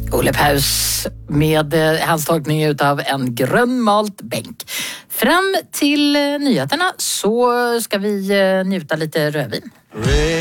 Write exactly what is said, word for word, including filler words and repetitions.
Olle Paus med hans tolkning utav En grönmalt bänk. Fram till nyheterna så ska vi njuta lite rödvin.